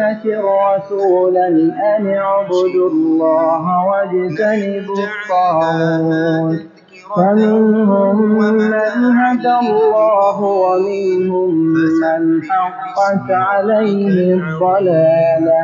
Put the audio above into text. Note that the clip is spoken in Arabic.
أمة رسولا أن اعبدوا الله واجتنبوا الطاغوت فمنهم من هدى الله ومنهم من حقت عليه الضلالة